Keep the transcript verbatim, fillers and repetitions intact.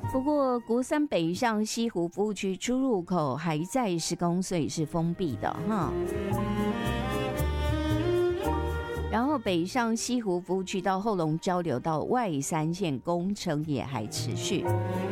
不过国三北上西湖服务区出入口还在施工，所以是封闭的哈。然后北上西湖服务区到后龙交流道外三线工程也还持续。